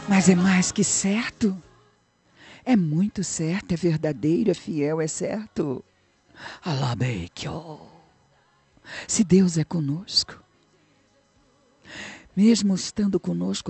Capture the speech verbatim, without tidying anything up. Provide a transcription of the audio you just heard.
Mas é mais que certo. É muito certo, é verdadeiro, é fiel, é certo. Alabekyo. Se Deus é conosco, mesmo estando conosco